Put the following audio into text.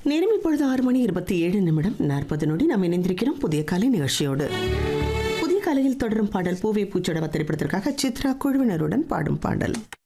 நேரம் இப்பொழுது 6:27:40 நாம் இணைந்திருக்கிறோம் புதிய கலை நிகழ்ச்சியோடு. புதிய கலையில் தொடரும் பாடல் பூவே பூச்சொடவா திரைப்படத்திற்காக சித்ரா குழுவினருடன் பாடும் பாடல்.